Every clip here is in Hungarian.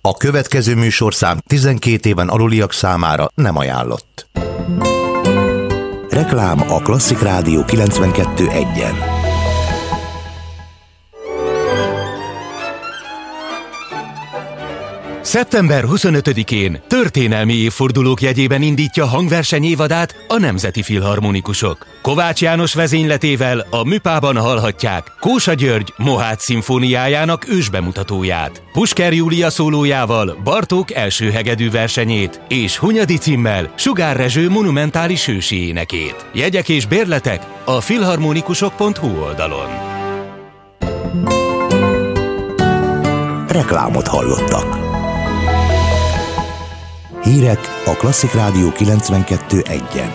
A következő műsorszám 12 éven aluliak számára nem ajánlott. Reklám a Klasszik Rádió 92.1-en. Szeptember 25-én történelmi évfordulók jegyében indítja hangverseny évadát a Nemzeti Filharmonikusok. Kovács János vezényletével a Műpában hallhatják Kósa György Mohács szimfóniájának ősbemutatóját, Pusker Júlia szólójával Bartók első hegedű versenyét és Hunyadi címmel Sugár Rezső monumentális ősi énekét. Jegyek és bérletek a filharmonikusok.hu oldalon. Reklámot hallottak. Hírek a Klasszik Rádió 92.1-en.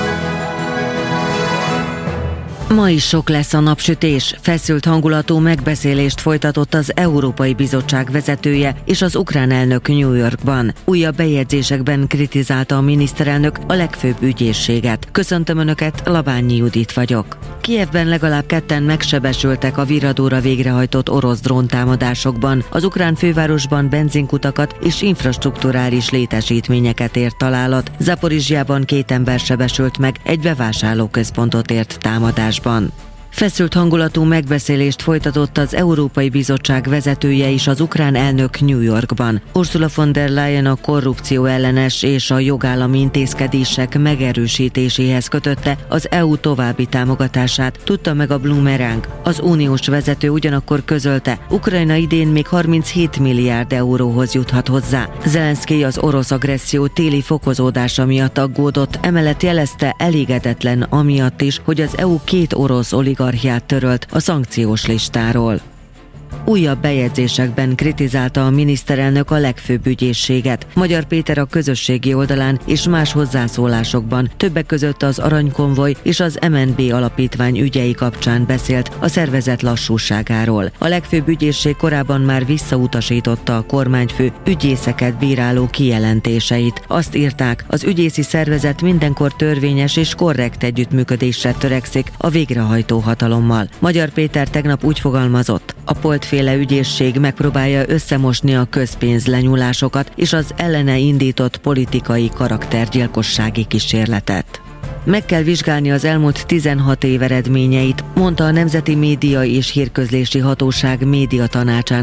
Ma is sok lesz a napsütés. Feszült hangulatú megbeszélést folytatott az Európai Bizottság vezetője és az ukrán elnök New Yorkban. Újabb bejegyzésekben kritizálta a miniszterelnök a legfőbb ügyészséget. Köszöntöm Önöket, Labányi Judit vagyok. Kijevben legalább 2 megsebesültek a Viradóra végrehajtott orosz dróntámadásokban. Az ukrán fővárosban benzinkutakat és infrastrukturális létesítményeket ért találat. Zaporizsjában 2 ember sebesült meg, egy bevásárlóközpontot ért támadásban. Feszült hangulatú megbeszélést folytatott az Európai Bizottság vezetője és az ukrán elnök New Yorkban. Ursula von der Leyen a korrupció ellenes és a jogállami intézkedések megerősítéséhez kötötte az EU további támogatását, tudta meg a Bloomerang. Az uniós vezető ugyanakkor közölte, Ukrajna idén még 37 milliárd euróhoz juthat hozzá. Zelenszkij az orosz agresszió téli fokozódása miatt aggódott, emellett jelezte, elégedetlen amiatt is, hogy az EU 2 orosz oligarchiát törölt a szankciós listáról. Újabb bejegyzésekben kritizálta a miniszterelnök a legfőbb ügyészséget. Magyar Péter a közösségi oldalán és más hozzászólásokban, többek között az Aranykonvoj és az MNB alapítvány ügyei kapcsán beszélt a szervezet lassúságáról. A legfőbb ügyészség korábban már visszautasította a kormányfő ügyészeket bíráló kijelentéseit. Azt írták, az ügyészi szervezet mindenkor törvényes és korrekt együttműködésre törekszik a végrehajtó hatalommal. Magyar Péter tegnap úgy fogalmazott, a Polt-féle ügyészség megpróbálja összemosni a közpénzlenyúlásokat és az ellene indított politikai karaktergyilkossági kísérletet. Meg kell vizsgálni az elmúlt 16 év eredményeit, mondta a Nemzeti Média és Hírközlési Hatóság médiatanácsának